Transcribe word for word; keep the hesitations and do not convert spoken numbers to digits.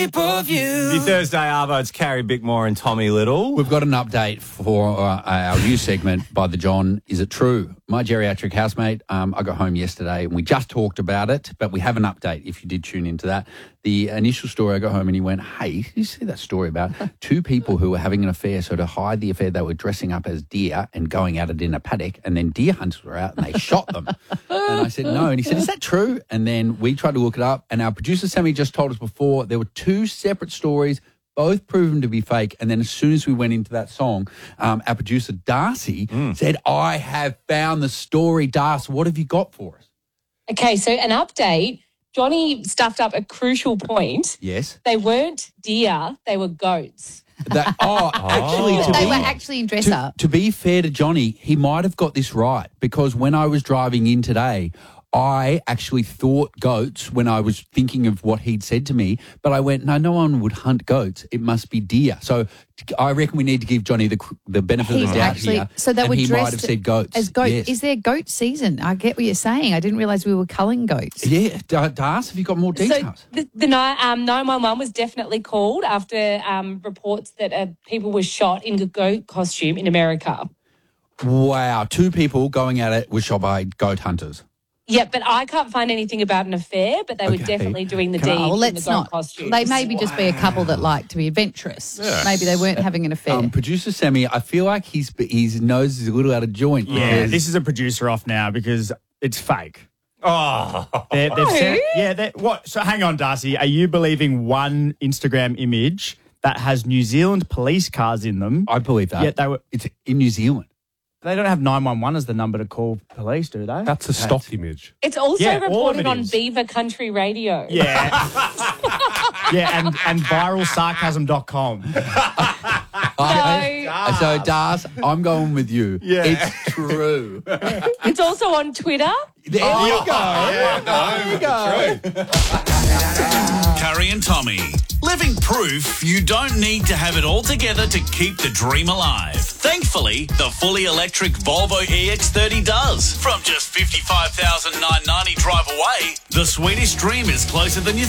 shape of you. The Thursday Arvo, it's Carrie Bickmore and Tommy Little. We've got an update for uh, our new segment by the John. Is it true? My geriatric housemate, um, I got home yesterday and we just talked about it, but we have an update if you did tune into that. The initial story, I got home and he went, hey, did you see that story about two people who were having an affair? So to hide the affair, they were dressing up as deer and going at it in a paddock, and then deer hunters were out and they shot them. And I said, no. And he said, is that true? And then we tried to look it up, and our producer Sammy just told us before there were two separate stories, both proven to be fake. And then as soon as we went into that song, um, our producer Darcy mm. said, I have found the story. Darcy, what have you got for us? Okay, so an update. Johnny stuffed up a crucial point. Yes. They weren't deer, they were goats. That, oh, actually, to they be, were actually in dress to, up. To be fair to Johnny, he might have got this right, because when I was driving in today, I actually thought goats when I was thinking of what he'd said to me, but I went, no, no one would hunt goats. It must be deer. So I reckon we need to give Johnny the the benefit He's of the doubt actually, here. so they and were he dressed might have said goats. as goats. Yes. Is there goat season? I get what you're saying. I didn't realise we were culling goats. Yeah, Dars, have you got more details? So the, the um, nine one one was definitely called after um, reports that uh, people were shot in a goat costume in America. Wow, two people going at it were shot by goat hunters. Yeah, but I can't find anything about an affair, but they Okay. were definitely doing the Can I- deed Oh, well, in let's the goat not. costumes. They maybe just be a couple that like to be adventurous. Maybe they weren't having an affair. Um, producer Sammy, I feel like his his nose is a little out of joint. Yeah, because- this is a producer off now because it's fake. Oh. They're, they've sent, yeah, they're, what? So hang on, Darcy. Are you believing one Instagram image that has New Zealand police cars in them? I believe that. Yeah, they were. It's in New Zealand. They don't have nine one one as the number to call police, do they? That's a stock image. It's also Yeah, all of reported it on is. Beaver Country Radio. Yeah. yeah, and, and viral sarcasm dot com. So So, Dars, I'm going with you. Yeah. It's true. it's also on Twitter. There you go. There you go. Carrie and Tommy, living proof you don't need to have it all together to keep the dream alive. Thankfully, the fully electric Volvo E X thirty does. From just fifty-five thousand nine hundred ninety drive away, the Swedish dream is closer than you